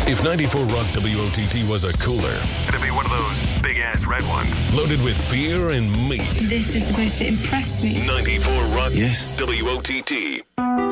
If 94 Rock WOTT was a cooler, It'd be one of those big-ass red ones. loaded with beer and meat. This is supposed to impress me. 94 Rock Yes. WOTT.